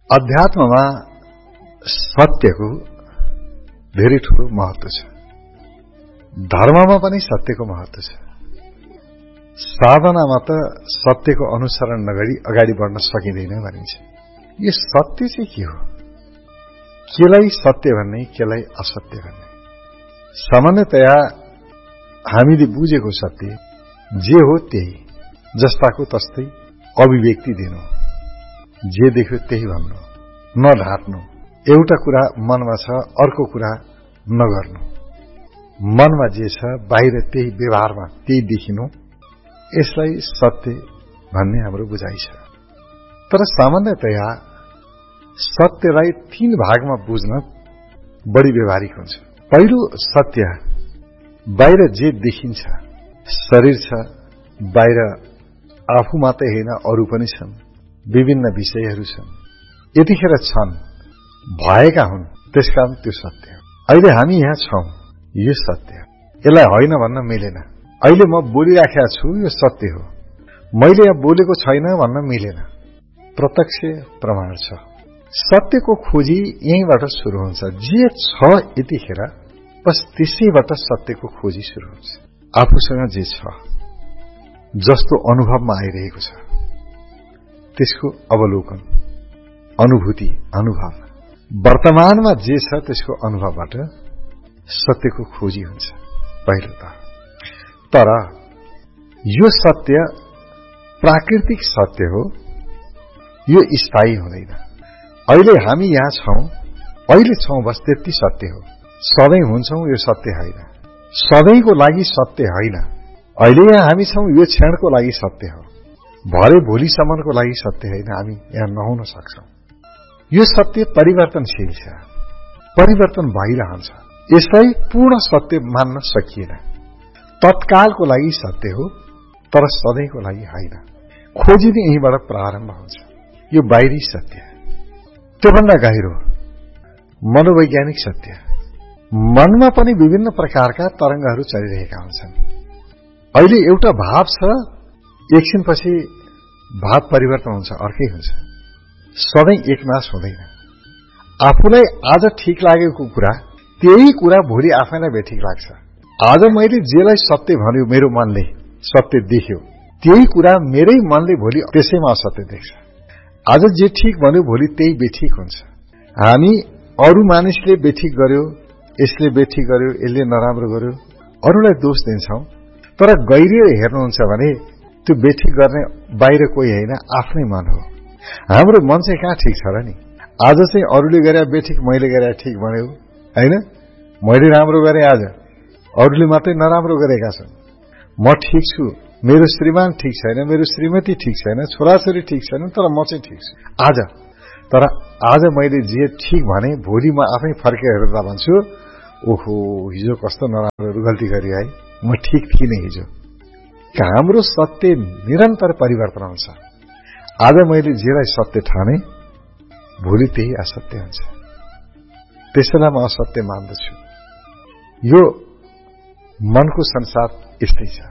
अध्यात्ममा सत्यको धेरै ठूलो महत्व छ। धर्ममा पनि सत्यको महत्व छ। साधनामा त सत्यको अनुसरण नगरी अगाडि बढ्न सकिँदैन भनिन्छ। यो सत्य चाहिँ के हो? केलाई सत्य भन्ने, केलाई असत्य भन्ने? सामान्यतया हामीले बुझेको सत्य जे हो त्यही, जस्ताको तस्तै अभिव्यक्ति दिनु, जे देख्यो त्यही भन्नु, नढाट्नु, एउटा कुरा मनमा छ अर्को कुरा नगर्नु, मनमा जे छ बाहिर त्यही व्यवहारमा त्यही देखिनु, यसलाई सत्य भन्ने हाम्रो बुझाइ छ। तर सामान्यतया सत्यलाई 3 भागमा बुझ्न बढी व्यवहारिक हुन्छ। पहिलो सत्य बाहिर जे देखिन्छ, शरीर छ, बाहिर आफू मात्रै होइन अरू पनि छन्, विभिन्न विषयहरू छन्, यतिखेर छन्, भएका हुन्, त्यसकारण त्यो सत्य हो। अहिले हामी यहाँ छौं, यो सत्य हो, यसलाई होइन भन्न मिलेन। अहिले म बोलिराखेका छु, यो सत्य हो, मैले यहाँ बोलेको छैन भन्न मिलेन, प्रत्यक्ष प्रमाण छ। सत्यको खोजी यहीँबाट सुरु हुन्छ। जे छ यतिखेर बस त्यसैबाट सत्यको खोजी सुरु हुन्छ। आफूसँग जे छ, जस्तो अनुभवमा आइरहेको छ, त्यसको अवलोकन, अनुभूति, अनुभव, वर्तमानमा जे छ त्यसको अनुभवबाट सत्यको खोजी हुन्छ पहिलो त। तर यो सत्य प्राकृतिक सत्य हो, यो स्थायी हुँदैन। अहिले हामी यहाँ छौं, अहिले छौं बस त्यति सत्य हो। सधैँ हुन्छौं यो सत्य होइन, सधैँको लागि सत्य होइन। अहिले यहाँ हामी छौं यो क्षणको लागि सत्य हो, भरे भोलिसम्मको लागि सत्य होइन, हामी यहाँ नहुन सक्छौं। यो सत्य परिवर्तनशील छ, परिवर्तन भइरहन्छ। यसलाई पूर्ण सत्य मान्न सकिएन। तत्कालको लागि सत्य हो, तर सधैँको लागि होइन। खोजी नै यहीँबाट प्रारम्भ हुन्छ। यो बाहिरी सत्य। त्योभन्दा गहिरो मनोवैज्ञानिक सत्य। मनमा पनि विभिन्न प्रकारका तरंगहरू चलिरहेका हुन्छन्। अहिले एउटा भाव छ, एकछिनपछि भाव परिवर्तन हुन्छ, अर्कै हुन्छ। सधैँ एकनाश हुँदैन। आफूलाई आज ठिक लागेको कुरा त्यही कुरा भोलि आफैलाई बेठिक लाग्छ। आज मैले जेलाई सत्य भन्यो, मेरो मनले सत्य देख्यो, त्यही कुरा मेरै मनले भोलि त्यसैमा असत्य देख्छ। आज जे ठिक भन्यो भोलि त्यही बेठिक हुन्छ। हामी अरू मानिसले बेठिक गर्यो, यसले बेठिक गर्यो, यसले नराम्रो गर्यो, अरूलाई दोष दिन्छौं। तर गहिरो हेर्नुहुन्छ भने त्यो बेठिक गर्ने बाहिर कोही होइन, आफ्नै मन हो। हाम्रो मन चाहिँ कहाँ ठिक छ र नि? आज चाहिँ अरूले गरे बेठिक, मैले गरे ठिक भन्यो हैन? मैले राम्रो गरे, आज अरूले मात्रै नराम्रो गरेका छन्। म ठिक छु, मेरो श्रीमान ठिक छैन, मेरो श्रीमती ठिक छैन, छोराछोरी ठिक छैन, तर म चाहिँ ठिक छु आज। तर आज मैले जे ठिक भने भोलि म आफै फर्केर हेर्दा भन्छु, ओहो हिजो कस्तो नराम्रो गल्ती गरे है, म ठिक थिइनँ हिजो। हाम्रो सत्य निरन्तर परिवर्तन हुन्छ। आज मैले जेलाई सत्य ठाने, भोलि त्यही असत्य हुन्छ। त्यसैलाई म असत्य मान्दछु। यो मनको संसार यस्तै छ।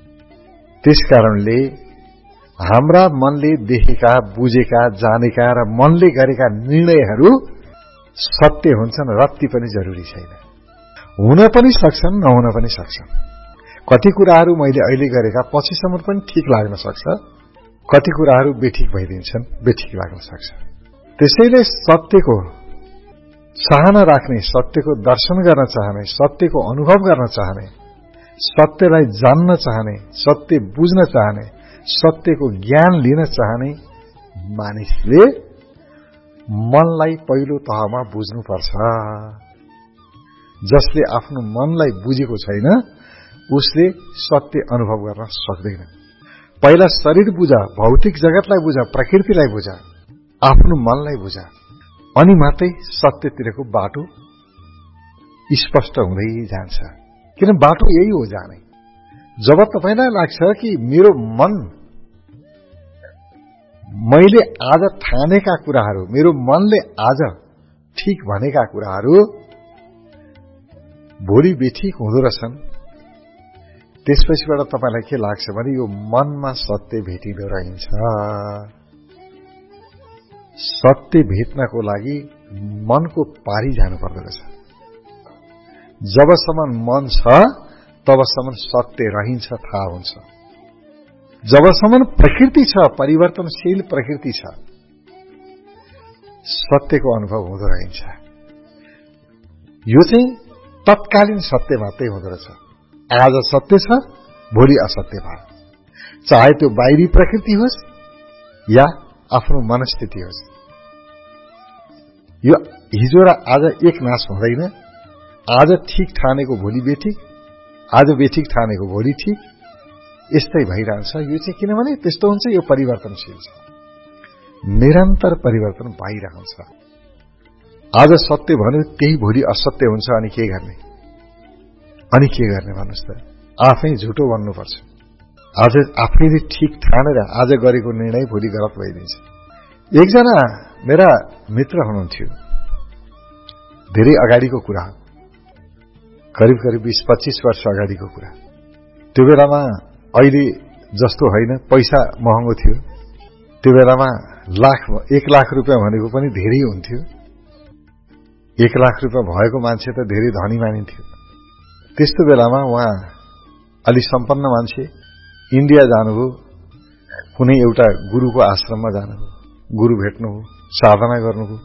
त्यसकारणले हाम्रा मनले देखेका, बुझेका, जानेका र मनले गरेका निर्णयहरू सत्य हुन्छन्, रत्ति पनि जरुरी छैन। हुन पनि सक्छन्, नहुन पनि सक्छन्। कति कुराहरू मैले अहिले गरेका पछिसम्म पनि ठिक लाग्न सक्छ, कति कुराहरू बेठिक भइदिन्छन्, बेठिक लाग्न सक्छ। त्यसैले सत्यको चाहना राख्ने, सत्यको दर्शन गर्न चाहने, सत्यको अनुभव गर्न चाहने, सत्यलाई जान्न चाहने, सत्य बुझ्न चाहने, सत्यको ज्ञान लिन चाहने मानिसले मनलाई पहिलो तहमा बुझ्नुपर्छ। जसले आफ्नो मनलाई बुझेको छैन उसले सत्य अनुभव गर्न सक्दैन। पहिला शरीर बुझ, भौतिक जगतलाई बुझ, प्रकृतिलाई बुझ, आफ्नो मनलाई बुझ, अनि मात्रै सत्यतिरको बाटो स्पष्ट हुँदै जान्छ। किन बाटो यही हो जाने। जब तपाईलाई लाग्छ कि मेरो मन, मैले आज ठानेका कुराहरू, मेरो मनले आज ठिक भनेका कुराहरू भोलि बेठिक हुँदो रहेछन्, त्यसपछिबाट तपाईलाई के लाग्छ भने यो मनमा सत्य भेटिँदो रहन्छ। सत्य भेट्नको लागि मनको पारी जानुपर्दो रहेछ। जबसम्म मन छ तबसम्म सत्य रहन्छ, थाहा हुन्छ। जबसम्म प्रकृति छ, परिवर्तनशील प्रकृति छ, सत्यको अनुभव हुँदो रहन्छ। यो चाहिँ तत्कालीन सत्य मात्रै हुँदो रहेछ। आज सत्य छ, भोलि असत्य भयो। चाहे त्यो बाहिरी प्रकृति होस् या आफ्नो मनस्थिति होस्। यो हिजो र आज एक नाश हुँदैन। आज ठीक ठानेको भोलि बेठिक, आज बेठिक ठानेको भोलि ठीक, यस्तै भइरहन्छ। यो चाहिँ किनभने त्यस्तो हुन्छ, यो परिवर्तनशील छ, निरन्तर परिवर्तन भइरहन्छ। आज सत्य भन्यो त्यही भोलि असत्य हुन्छ। अनि के गर्ने? भन्नुहोस् त? आफै झुटो बन्नुपर्छ। आज आफैले ठीक ठानेर आज गरेको निर्णय भोलि गलत भइदिन्छ। एकजना मेरा मित्र हुनुहुन्थ्यो, धेरै अगाडिको कुरा, करिब 20-25 वर्ष अगाडिको कुरा। त्यो बेलामा अहिले जस्तो होइन, पैसा महँगो थियो। त्यो बेलामा 1 लाख रुपियाँ भनेको पनि धेरै हुन्थ्यो। 1 लाख रुपियाँ भएको मान्छे त धेरै धनी मानिन्थ्यो। त्यस्तो बेलामा उहाँ अलि सम्पन्न मान्छे, इन्डिया जानुभयो, कुनै एउटा गुरुको आश्रममा जानुभयो, गुरु भेट्नुभयो, साधना गर्नुभयो।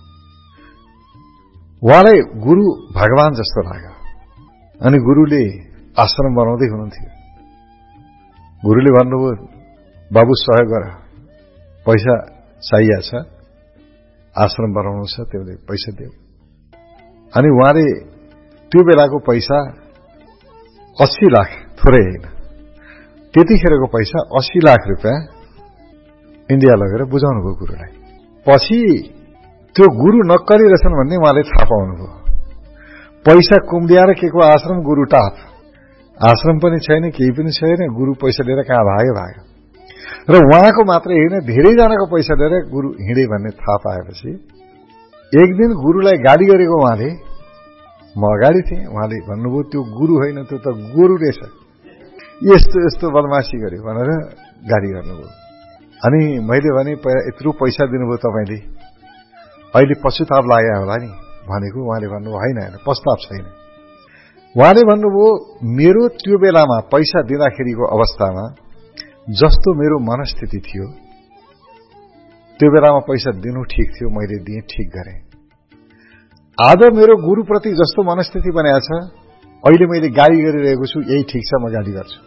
उहाँलाई गुरु भगवान जस्तो लाग्यो। अनि गुरुले आश्रम बनाउँदै हुनुहुन्थ्यो। गुरुले भन्नुभयो, बाबु सहयोग गर, पैसा चाहिएको छ, आश्रम बनाउनु छ, त्यसले पैसा दियो। अनि उहाँले त्यो बेलाको पैसा 80 लाख, थोरै होइन, त्यतिखेरको पैसा 80 लाख रुपियाँ इन्डिया लगेर बुझाउनु भयो गुरुलाई। पछि त्यो गुरु नक्कली रहेछन् भन्ने उहाँले थाहा पाउनुभयो। पैसा कुम्बिएर के को आश्रम, गुरु टाप, आश्रम पनि छैन, केही पनि छैन, गुरु पैसा लिएर कहाँ भाग्यो। र उहाँको मात्रै होइन, धेरैजनाको पैसा लिएर गुरु हिँडे भन्ने थाहा पाएपछि एक दिन गुरुलाई गाली गरेको उहाँले, म अगाडि थिएँ, उहाँले भन्नुभयो त्यो गुरु होइन, त्यो त गुरु रहेछ, यस्तो यस्तो बदमासी गर्यो भनेर गाली गर्नुभयो। अनि मैले भने यत्रो पैसा दिनुभयो तपाईँले, अहिले पछुताप लाग्यो होला नि भनेको। उहाँले भन्नुभयो होइन, पछुताप छैन। उहाँले भन्नुभयो मेरो त्यो बेलामा पैसा दिँदाखेरिको अवस्थामा जस्तो मेरो मनस्थिति थियो, त्यो बेलामा पैसा दिनु ठिक थियो, मैले दिएँ, ठिक गरेँ। आज मेरो गुरुप्रति जस्तो मनस्थिति बनाएको छ, अहिले मैले गाली गरिरहेको छु, यही ठिक छ, म गाली गर्छु।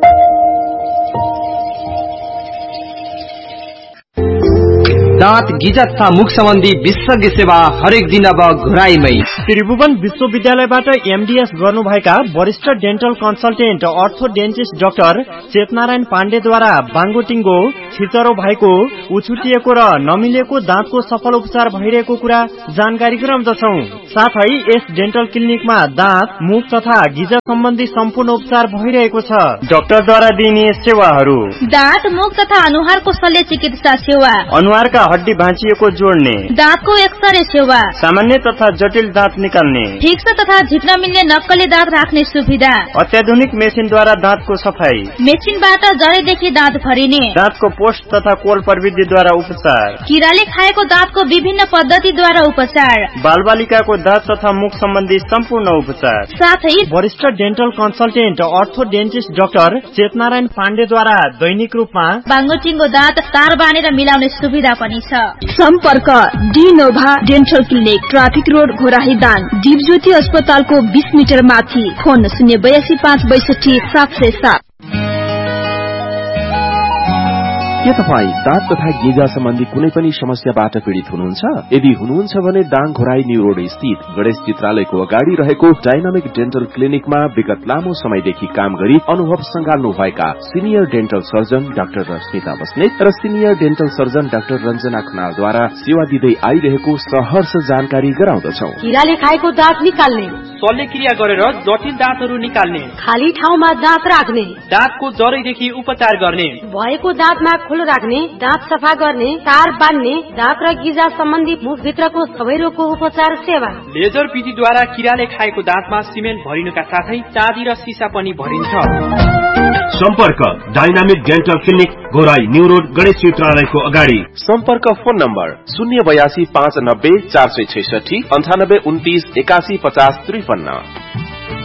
दाँत गिजा तथा मुख सम्बन्धी विशेषज्ञ सेवा हरेक दिन अब घुराईमै। त्रिभुवन विश्वविद्यालयबाट एमडीएस गर्नुभएका वरिष्ठ डेन्टल कन्सल्टेन्ट अर्थोडेन्टिस्ट डाक्टर चेतनारायण पाण्डेद्वारा बाङ्गोटिङ्गो, छिचरो भएको, उछुटिएको र नमिलेको दाँतको सफल उपचार भइरहेको कुरा जानकारी गराउँदछौ। साथै यस डेन्टल क्लिनिकमा दाँत, मुख तथा गिजा सम्बन्धी सम्पूर्ण उपचार भइरहेको छ। डाक्टरद्वारा दिइने सेवाहरू: दाँत, मुख तथा अनुहारको शल्य चिकित्सा सेवा, अनुहारका हड्डी भाँचिएको जोड्ने, दाँतको एक्सरे सेवा, सामान्य तथा जटिल दाँत निकाल्ने, फिक्स तथा झिक्न मिल्ने नक्कली दाँत राख्ने सुविधा, अत्याधुनिक मेसिनद्वारा दाँतको सफाई, मेसिनबाट जडेदेखि दाँत भरिने, दाँतको पोस्ट तथा कोल प्रविधिद्वारा उपचार, किराले खाएको दाँतको विभिन्न पद्धतिद्वारा उपचार, बालबालिकाको दाँत तथा मुख सम्बन्धी सम्पूर्ण उपचार। साथै वरिष्ठ डेन्टल कन्सल्टेन्ट अर्थोडेन्टिस्ट डाक्टर चेतनारायण पाण्डेद्वारा दैनिक रूपमा बाङ्गोटिङ्गो दाँत तार बानेर मिलाउने सुविधा पनि छ। सम्पर्क डिनोभा dental clinic, traffic road, Ghorahi Dang, Deepjyoti अस्पतालको 20 मिटर माथि। फोन 082-562-707। के तपाईँ दाँत तथा गिजा सम्बन्धी कुनै पनि समस्याबाट पीड़ित हुनुहुन्छ? यदि हुनुहुन्छ भने दाङ घोराई न्यू रोड स्थित गणेश चित्रालयको अगाडि रहेको डाइनामिक डेन्टल क्लिनिकमा विगत लामो समयदेखि काम गरी अनुभव संगाल्नु भएका senior dental surgeon doctor Rashmita Basnet र senior dental surgeon doctor Ranjana खनालद्वारा सेवा दिँदै आइरहेको सहर्ष जानकारी गराउँदछौ। किराले खाएको दाँत निकाल्ने, शल्यक्रिया गरेर जटिल दाँतहरू निकाल्ने, खाली ठाउँमा दाँत राख्ने, दाँतको जरैदेखि उपचार गर्ने, भएको दाँतमा खोल राख्ने, दाँत सफा गर्ने, तार बान्ने, दाँत र गिजा सम्बन्धी मुखभित्रको सबै रोगको उपचार सेवा। लेजर विधिद्वारा किराले खाएको दाँतमा सिमेन्ट भरिनुका साथै चाँदी र सिसा पनि भरिन्छ। सम्पर्क dynamic dental clinic Ghorahi new road Ganesh चित्रालयको अगाडि। सम्पर्क फोन नम्बर 082 590 466 98 29 81 50 53।